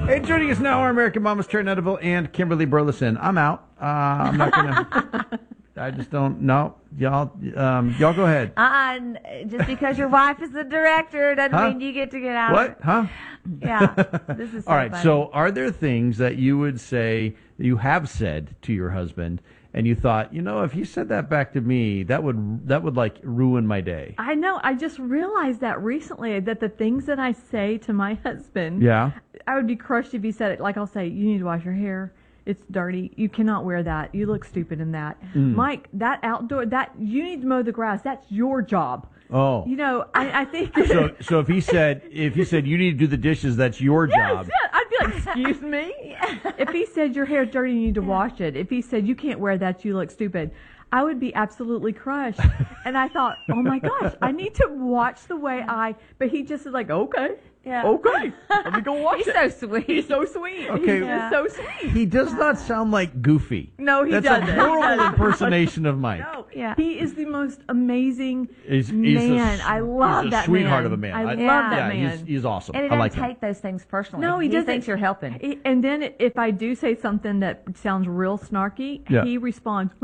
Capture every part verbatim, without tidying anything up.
Hey, joining us now are American Mamas Terry Nettleville and Kimberly Burleson. I'm out. Uh, I'm not gonna. I just don't. No, y'all. Um, y'all go ahead. Uh, just because your wife is the director doesn't Huh? mean you get to get out. What? Of it. Huh? Yeah. This is so all right. funny. So, are there things that you would say you have said to your husband, and you thought, you know, if he said that back to me, that would that would like ruin my day? I know. I just realized that recently that the things that I say to my husband, Yeah. I would be crushed if he said it. Like I'll say, you need to wash your hair. It's dirty. You cannot wear that. You look stupid in that. Mm. Mike, that outdoor, that you need to mow the grass. That's your job. Oh. You know, I, I think. So, so if he said, if he said you need to do the dishes, that's your Yes, job. yes. I'd be like, excuse me? If he said your hair's dirty, you need to wash it. If he said you can't wear that, you look stupid, I would be absolutely crushed. And I thought, oh my gosh, I need to watch the way I, but he just is like, okay. Yeah. Okay, let me go watch He's it. so sweet. He's so sweet. Okay. He's Yeah. just so sweet. He does not sound like Goofy. No, he That's doesn't. a He horrible doesn't. impersonation of Mike. No, Yeah. he is the most amazing He's, he's a man. s- I love he's a that sweetheart man. of a man. I love Yeah. that yeah, man. He's, he's awesome. And he I doesn't like take him. those things personally. No, he, he doesn't. thinks you're helping. He- And then if I do say something that sounds real snarky, Yeah. he responds.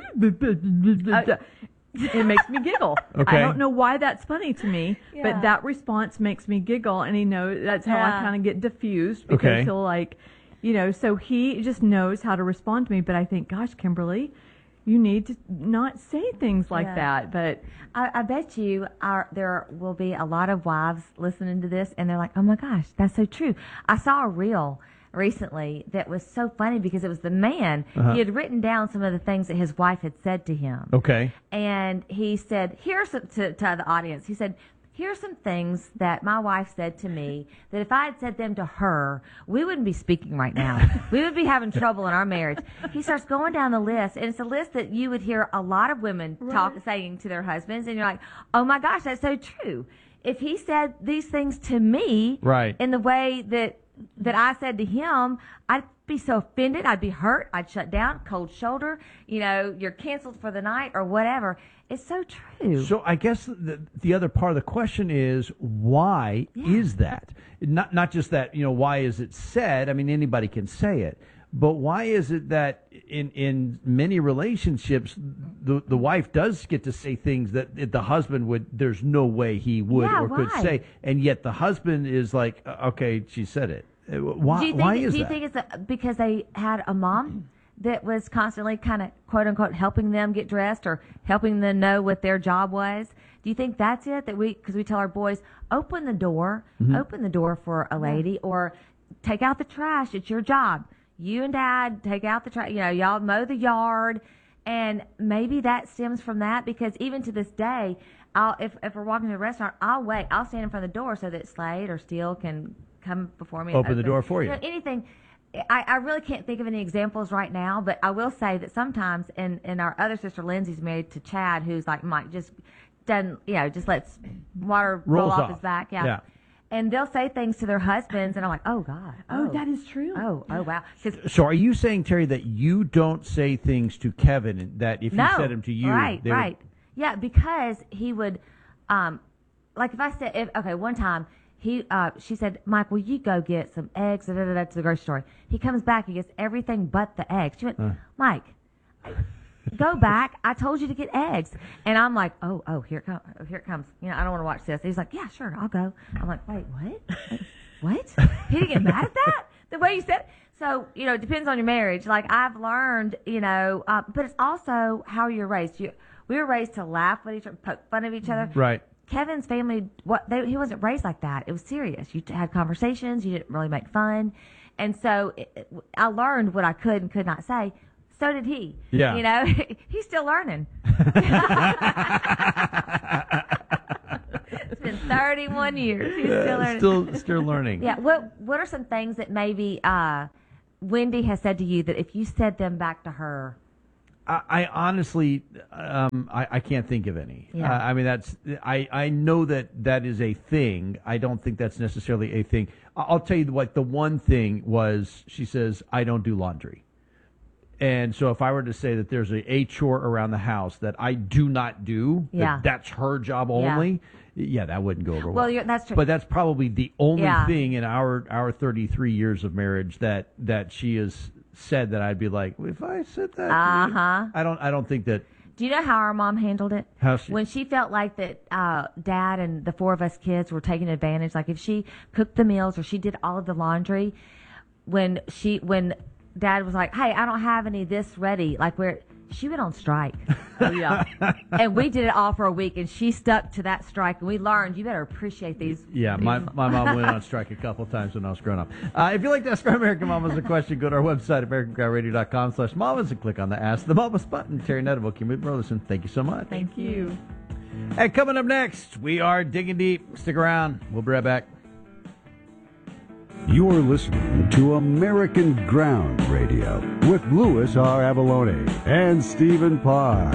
It makes me giggle. Okay. I don't know why that's funny to me, Yeah. but that response makes me giggle, and he knows that's how Yeah. I kind of get diffused because Okay. he'll like, you know, so he just knows how to respond to me. But I think, gosh, Kimberly, you need to not say things like Yeah. that. But I, I bet you are, there will be a lot of wives listening to this, and they're like, oh my gosh, that's so true. I saw a reel recently that was so funny because it was the man. Uh-huh. He had written down some of the things that his wife had said to him. Okay. And he said, here's some, to, to the audience, he said, here's some things that my wife said to me that if I had said them to her, we wouldn't be speaking right now. We would be having trouble in our marriage. He starts going down the list, and it's a list that you would hear a lot of women talk saying to their husbands, and you're like, oh my gosh, that's so true. If he said these things to me Right. in the way that that I said to him, I'd be so offended, I'd be hurt, I'd shut down, cold shoulder, you know, you're canceled for the night or whatever. It's so true. So I guess the, the other part of the question is, why Yeah. is that? Not not just that, you know, why is it said? I mean, anybody can say it. But why is it that in in many relationships, the the wife does get to say things that the husband would, there's no way he would Yeah, or could why? say, and yet the husband is like, uh, okay, she said it. Uh, Why? do you think, why is do you that? think it's a, because they had a mom that was constantly kind of quote unquote helping them get dressed or helping them know what their job was? Do you think that's it? That we, because we tell our boys, open the door, Mm-hmm. open the door for a lady, or take out the trash. It's your job. You and Dad take out the trash. You know, y'all mow the yard, and maybe that stems from that. Because even to this day, I'll if if we're walking to a restaurant, I'll wait. I'll stand in front of the door so that Slade or Steele can come before me. and Open the door for you. know, anything. I, I really can't think of any examples right now, but I will say that sometimes, and, and our other sister Lindsay's married to Chad, who's like Mike, just doesn't, you know, just lets water roll Rolls off, off. his back. Yeah. Yeah. And they'll say things to their husbands, and I'm like, oh, God. oh, that is true. Oh, oh, wow. 'Cause So are you saying, Terry, that you don't say things to Kevin that if no, he said them to you, right, they would- right. Yeah, because he would, um, like if I said, if, okay, one time, He, uh, she said, Mike, will you go get some eggs da, da, da, da, to the grocery store? He comes back, he gets everything but the eggs. She went, Uh. Mike, go back. I told you to get eggs. And I'm like, oh, oh, here it comes. Here it comes. You know, I don't want to watch this. He's like, yeah, sure, I'll go. I'm like, wait, what? What? He didn't get mad at that? The way you said it? So, you know, it depends on your marriage. Like, I've learned, you know, uh, but it's also how you're raised. You, we were raised to laugh with each other, poke fun of each other. Right. Kevin's family, what they, he wasn't raised like that. It was serious. You had conversations. You didn't really make fun. And so it, it, I learned what I could and could not say. So did he. Yeah. You know, he's still learning. It's been thirty-one years. He's still learning. Still, still learning. Yeah. What What are some things that maybe uh, Wendy has said to you that if you said them back to her? I, I honestly, um, I, I can't think of any. Yeah. Uh, I mean, that's I, I know that that is a thing. I don't think that's necessarily a thing. I- I'll tell you what. The one thing was, she says, "I don't do laundry," And so if I were to say that there's a, a chore around the house that I do not do, Yeah. that that's her job only, yeah, that wouldn't go over well. Well, you're, that's true. But that's probably the only Yeah. thing in our, our thirty-three years of marriage that, that she has said that I'd be like, if I said that, to you, Uh-huh. I don't I don't think that. Do you know how our mom handled it? How she- when she felt like that uh, Dad and the four of us kids were taking advantage, like if she cooked the meals or she did all of the laundry, when she when Dad was like, hey, I don't have any of this ready, like we're she went on strike. Oh, yeah. And we did it all for a week, and she stuck to that strike, and we learned you better appreciate these. Yeah, my, my mom went on strike a couple times when I was growing up. Uh, if you'd like to ask our American Mamas a question, go to our website, american guy radio dot com slash mamas, and click on the Ask the Mamas button. Terry Nettle, Kim Burleson, thank you so much. Thank you. And coming up next, we are digging deep. Stick around. We'll be right back. You're listening to American Ground Radio with Louis R. Avalone and Stephen Parr.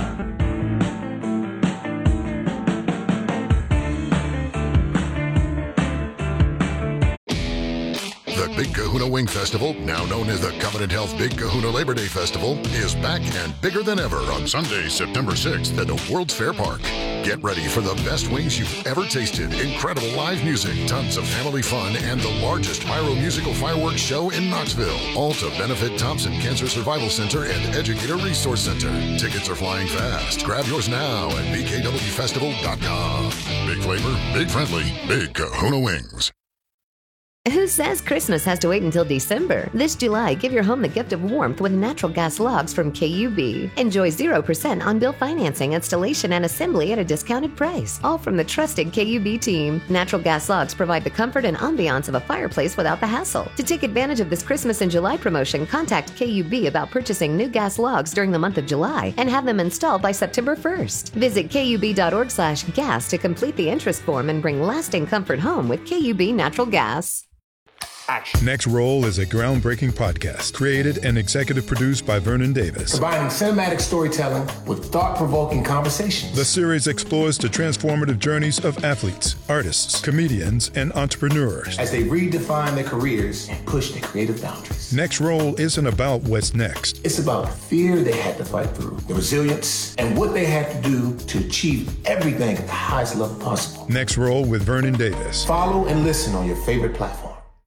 The Big Kahuna Wing Festival, now known as the Covenant Health Big Kahuna Labor Day Festival, is back and bigger than ever on Sunday, September sixth at the World's Fair Park. Get ready for the best wings you've ever tasted, incredible live music, tons of family fun, and the largest pyro-musical fireworks show in Knoxville. All to benefit Thompson Cancer Survival Center and Educator Resource Center. Tickets are flying fast. Grab yours now at b k w festival dot com. Big flavor, big friendly, Big Kahuna Wings. Who says Christmas has to wait until December? This July, give your home the gift of warmth with natural gas logs from K U B. Enjoy zero percent on-bill financing, installation, and assembly at a discounted price. All from the trusted K U B team. Natural gas logs provide the comfort and ambiance of a fireplace without the hassle. To take advantage of this Christmas and July promotion, contact K U B about purchasing new gas logs during the month of July and have them installed by September first. Visit kub.org slash gas to complete the interest form and bring lasting comfort home with K U B Natural Gas. Action. Next Roll is a groundbreaking podcast created and executive produced by Vernon Davis. Combining cinematic storytelling with thought-provoking conversations. The series explores the transformative journeys of athletes, artists, comedians, and entrepreneurs as they redefine their careers and push their creative boundaries. Next Roll isn't about what's next. It's about the fear they had to fight through, the resilience, and what they had to do to achieve everything at the highest level possible. Next Roll with Vernon Davis. Follow and listen on your favorite platform.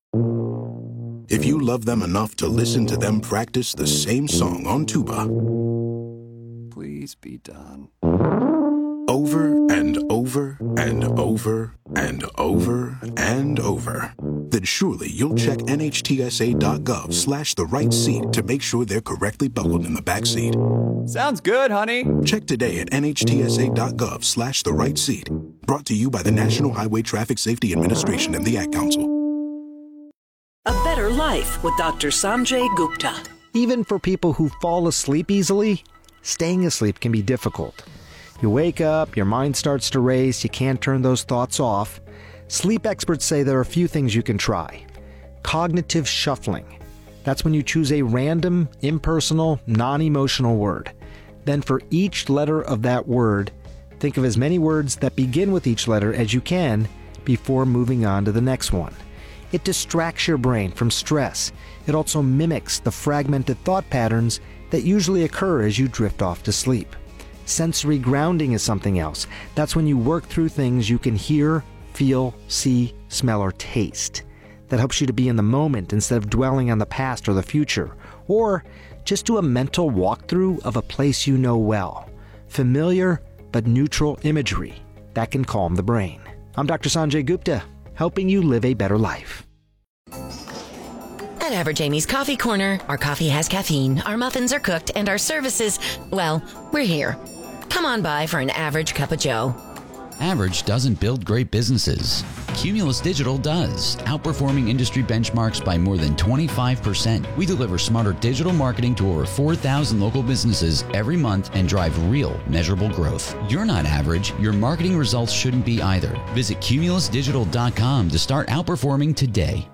If you love them enough to listen to them practice the same song on tuba, please be done. Over and over and over and over and over, then surely you'll check nhtsa.gov slash the right seat to make sure they're correctly buckled in the back seat. Sounds good, honey. Check today at nhtsa.gov slash the right seat. Brought to you by the National Highway Traffic Safety Administration and the Ad Council. A better life with Doctor Sanjay Gupta. Even for people who fall asleep easily, staying asleep can be difficult. You wake up, your mind starts to race, you can't turn those thoughts off. Sleep experts say there are a few things you can try. Cognitive shuffling. That's when you choose a random, impersonal, non-emotional word. Then for each letter of that word, think of as many words that begin with each letter as you can before moving on to the next one. It distracts your brain from stress. It also mimics the fragmented thought patterns that usually occur as you drift off to sleep. Sensory grounding is something else. That's when you work through things you can hear, feel, see, smell, or taste. That helps you to be in the moment instead of dwelling on the past or the future. Or just do a mental walkthrough of a place you know well. Familiar but neutral imagery. That can calm the brain. I'm Doctor Sanjay Gupta, helping you live a better life. At Average Amy's Coffee Corner, our coffee has caffeine, our muffins are cooked, and our services, well, we're here. Come on by for an average cup of joe. Average doesn't build great businesses. Cumulus Digital does, outperforming industry benchmarks by more than twenty-five percent. We deliver smarter digital marketing to over four thousand local businesses every month and drive real, measurable growth. You're not average. Your marketing results shouldn't be either. Visit cumulus digital dot com to start outperforming today.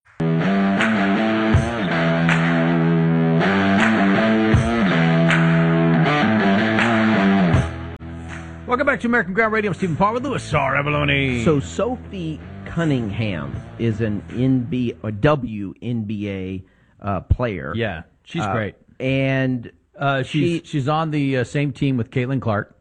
Welcome back to American Ground Radio. I'm Stephen Parr with Louis R. Avalone. So Sophie Cunningham is an N B A or W N B A uh, player. Yeah, she's uh, great. and uh, she's she, she's on the uh, same team with Caitlin Clark,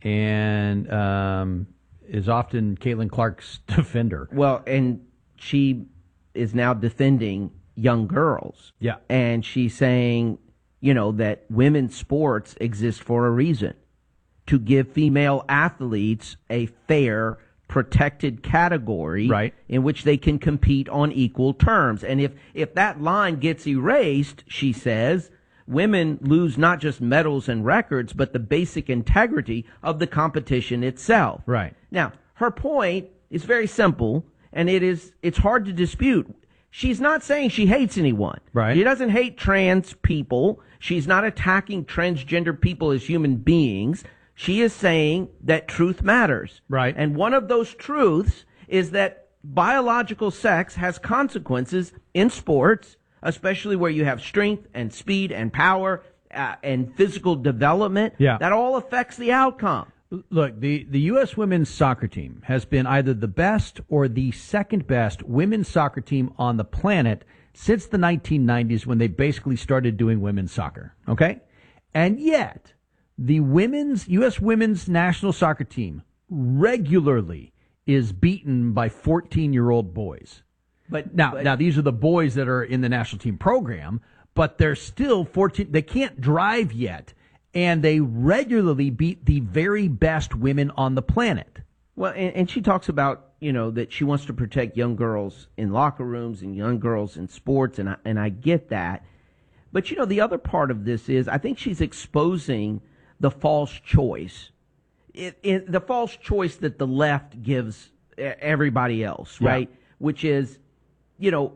and um, is often Caitlin Clark's defender. Well, and she is now defending young girls. Yeah. And she's saying, you know, that women's sports exist for a reason, to give female athletes a fair, protected category, right, in which they can compete on equal terms. And if, if that line gets erased, she says, women lose not just medals and records, but the basic integrity of the competition itself. Right. Now, her point is very simple, and it is it's hard to dispute. She's not saying she hates anyone. Right. She doesn't hate trans people. She's not attacking transgender people as human beings. She is saying that truth matters. Right. And one of those truths is that biological sex has consequences in sports, especially where you have strength and speed and power uh, and physical development. Yeah. That all affects the outcome. Look, the, the U S women's soccer team has been either the best or the second best women's soccer team on the planet since the nineteen nineties, when they basically started doing women's soccer. Okay? And yet, the women's U S women's national soccer team regularly is beaten by fourteen-year-old boys. But now, but, now these are the boys that are in the national team program, but they're still fourteen. They can't drive yet. And they regularly beat the very best women on the planet. Well, and, and she talks about, you know, that she wants to protect young girls in locker rooms and young girls in sports, and I, and I get that. But, you know, the other part of this is I think she's exposing the false choice, it, it, the false choice that the left gives everybody else, right? Yeah. Which is, you know,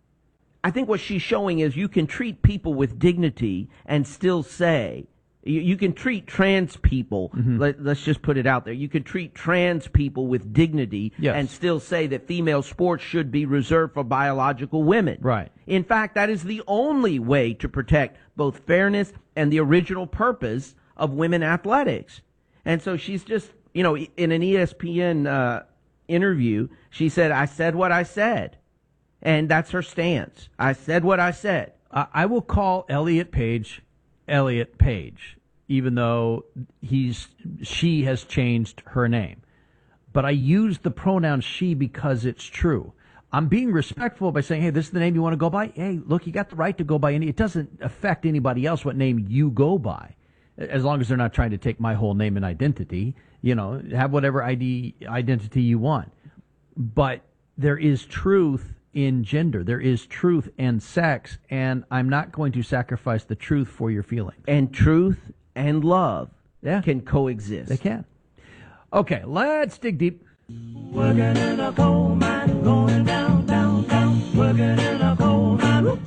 I think what she's showing is you can treat people with dignity and still say, You, you can treat trans people, mm-hmm. let, let's just put it out there, you can treat trans people with dignity, yes, and still say that female sports should be reserved for biological women. Right. In fact, that is the only way to protect both fairness and the original purpose of women athletics. And so she's just, you know, in an E S P N uh, interview, she said, I said what I said. And that's her stance. I said what I said. I, I will call Elliot Page Elliot Page, even though he's she has changed her name. But I use the pronoun she because it's true. I'm being respectful by saying, hey, this is the name you want to go by. Hey, look, you got the right to go by any. It doesn't affect anybody else what name you go by, as long as they're not trying to take my whole name and identity. You know, have whatever I D identity you want. But there is truth in gender. There is truth in sex, and I'm not going to sacrifice the truth for your feelings. And truth and love yeah. can coexist. They can. Okay, let's dig deep. Working in a coal mine, going down, down, down, working in a coal mine.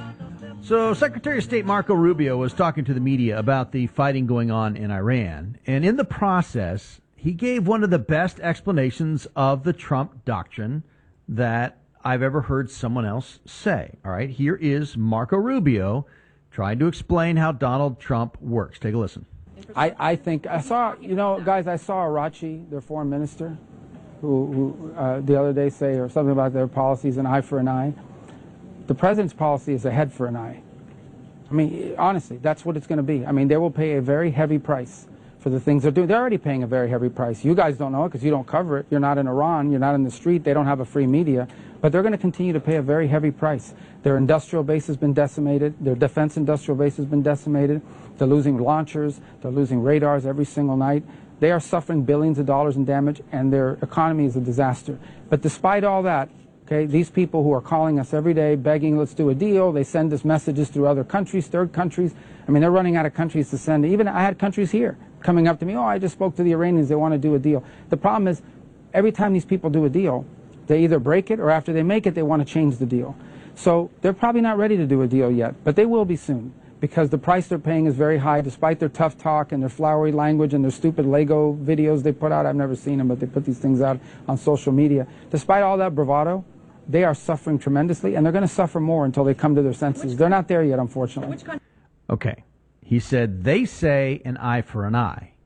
So Secretary of State Marco Rubio was talking to the media about the fighting going on in Iran, and in the process, he gave one of the best explanations of the Trump doctrine that I've ever heard someone else say. All right, here is Marco Rubio trying to explain how Donald Trump works. Take a listen. I, I think I saw, you know, guys, I saw Arachi, their foreign minister, who, who uh, the other day say or something about their policies, an eye for an eye. The president's policy is a head for an eye. I mean, honestly, that's what it's going to be. I mean, they will pay a very heavy price for the things they're doing. They're already paying a very heavy price. You guys don't know it because you don't cover it. You're not in Iran. You're not in the street. They don't have a free media. But they're going to continue to pay a very heavy price. Their industrial base has been decimated. Their defense industrial base has been decimated. They're losing launchers. They're losing radars every single night. They are suffering billions of dollars in damage, and their economy is a disaster. But despite all that, okay, these people who are calling us every day, begging, let's do a deal, they send us messages through other countries, third countries. I mean, they're running out of countries to send. Even I had countries here coming up to me, oh, I just spoke to the Iranians, they want to do a deal. The problem is, every time these people do a deal, they either break it, or after they make it, they want to change the deal. So they're probably not ready to do a deal yet, but they will be soon, because the price they're paying is very high, despite their tough talk and their flowery language and their stupid Lego videos they put out. I've never seen them, but they put these things out on social media. Despite all that bravado, they are suffering tremendously, and they're going to suffer more until they come to their senses. They're not there yet, unfortunately. Okay. He said, they say an eye for an eye.